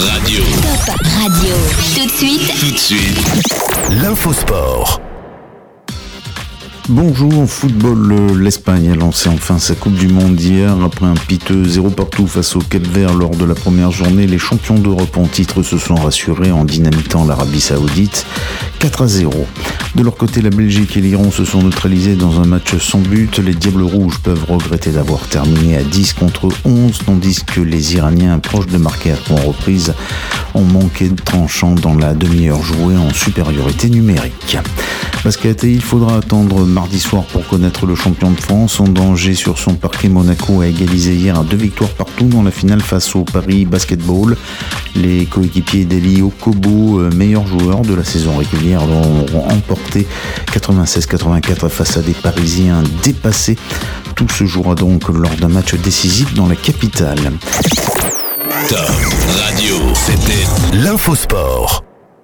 Radio. Top Radio. Tout de suite, L'infosport. Bonjour, en football, l'Espagne a lancé enfin sa Coupe du Monde hier. Après un piteux 0-0 face au Cap-Vert lors de la première journée, les champions d'Europe en titre se sont rassurés en dynamitant l'Arabie Saoudite 4-0. De leur côté, la Belgique et l'Iran se sont neutralisés dans un match sans but. Les Diables Rouges peuvent regretter d'avoir terminé à 10-11, tandis que les Iraniens, proches de marquer à 3 reprises, ont manqué de tranchant dans la demi-heure jouée en supériorité numérique. Basket, et il faudra attendre mardi soir pour connaître le champion de France. En danger sur son parquet, Monaco a égalisé hier à 2 victoires partout dans la finale face au Paris Basketball. Les coéquipiers d'Eli Okobo, meilleurs joueurs de la saison régulière, ont emporté 96-84 face à des Parisiens dépassés. Tout se jouera donc lors d'un match décisif dans la capitale. Top Radio. C'était L'infosport.